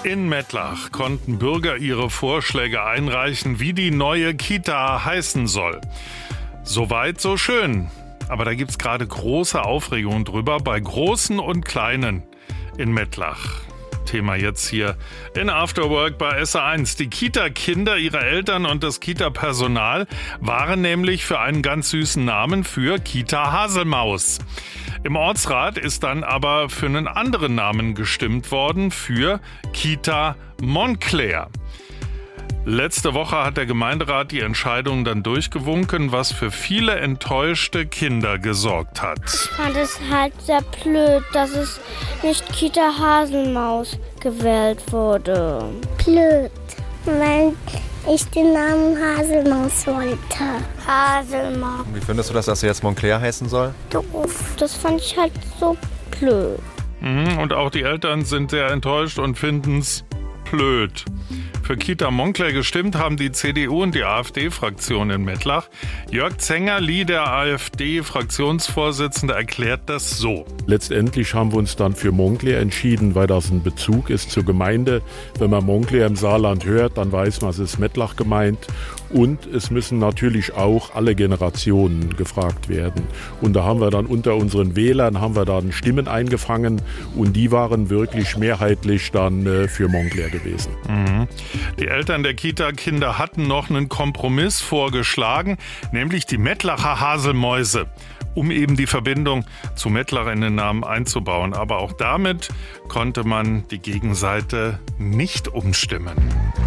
In Mettlach konnten Bürger ihre Vorschläge einreichen, wie die neue Kita heißen soll. Soweit, so schön. Aber da gibt's gerade große Aufregung drüber bei Großen und Kleinen in Mettlach. Thema jetzt hier in After Work bei SA1. Die Kita-Kinder, ihre Eltern und das Kita-Personal waren nämlich für einen ganz süßen Namen für Kita Haselmaus. Im Ortsrat ist dann aber für einen anderen Namen gestimmt worden, für Kita Montclair. Letzte Woche hat der Gemeinderat die Entscheidung dann durchgewunken, was für viele enttäuschte Kinder gesorgt hat. Ich fand es halt sehr blöd, dass es nicht Kita Haselmaus gewählt wurde. Blöd, weil ich den Namen Haselmaus wollte. Haselmaus. Wie findest du das, dass er jetzt Montclair heißen soll? Doof. Das fand ich halt so blöd. Und auch die Eltern sind sehr enttäuscht und finden es blöd. Für Kita Montclair gestimmt haben die CDU und die AfD-Fraktion in Mettlach. Jörg Zengerli, der AfD-Fraktionsvorsitzende, erklärt das so. Letztendlich haben wir uns dann für Montclair entschieden, weil das ein Bezug ist zur Gemeinde. Wenn man Montclair im Saarland hört, dann weiß man, es ist Mettlach gemeint. Und es müssen natürlich auch alle Generationen gefragt werden. Und da haben wir dann unter unseren Wählern dann Stimmen eingefangen und die waren wirklich mehrheitlich dann für Montclair gewesen. Die Eltern der Kita-Kinder hatten noch einen Kompromiss vorgeschlagen, nämlich die Mettlacher Haselmäuse, um eben die Verbindung zu Mettlach in den Namen einzubauen. Aber auch damit konnte man die Gegenseite nicht umstimmen.